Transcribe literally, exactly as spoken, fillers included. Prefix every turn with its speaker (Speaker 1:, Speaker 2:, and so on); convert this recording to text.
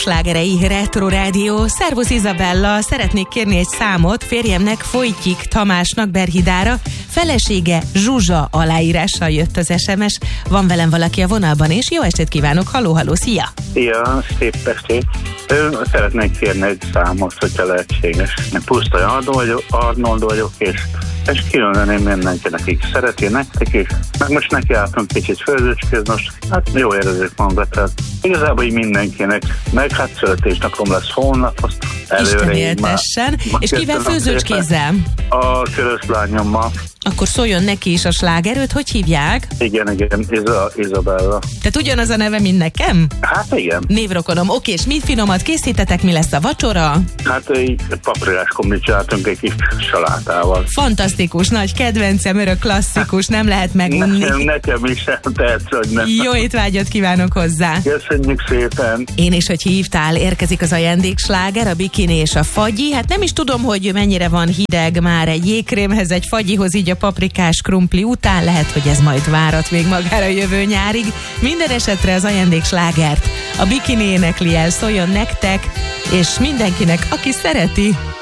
Speaker 1: Slágerei Retro Rádió. Szervusz Izabella, szeretnék kérni egy számot férjemnek, Folytyik Tamásnak Berhidára. Felesége Zsuzsa aláírással jött az es em es. Van velem valaki a vonalban, és jó estét kívánok. Halló, halló, szia!
Speaker 2: Szia, szép estét! Szeretnék kérni egy számot, hogyha lehetséges. Én Pusztai Arnold vagyok, és, és különöném mindenkinek, akik szereti, nektek is. Meg most neki álltam kicsit főzőcskéz, most hát jó érezzük magunkat. Tehát igazából így mindenkinek, meg hát születésnapom lesz holnap, azt előre így már.
Speaker 1: És kivel főzőcskézzel?
Speaker 2: A köröszlányommal.
Speaker 1: Akkor szóljon neki is a slágerőt, hogy hívják?
Speaker 2: Igen, igen, Iza, Izabella.
Speaker 1: Tehát ugyanaz a neve, mint nekem?
Speaker 2: Hát igen.
Speaker 1: Névrokonom, oké, és mit finomat készítetek, mi lesz a vacsora?
Speaker 2: Hát így paprikás komlit csináltunk egy kis salátával.
Speaker 1: Fantasztikus, nagy kedvencem, örök klasszikus, nem lehet megunni.
Speaker 2: Nekem, nekem is sem tehetsz, hogy nem.
Speaker 1: Jó étvágyat kívánok hozzá.
Speaker 2: Köszönjük szépen.
Speaker 1: Én is, hogy hívtál, érkezik az ajándéksláger, a bikini és a fagyi. Hát nem is tudom, hogy mennyire van hideg már egy jégkrémhez, egy fagyihoz, így a paprikás krumpli után, lehet, hogy ez majd várat még magára jövő nyárig. Minden esetre az ajándékslágert a bikini énekli el, szóljon nektek, és mindenkinek, aki szereti.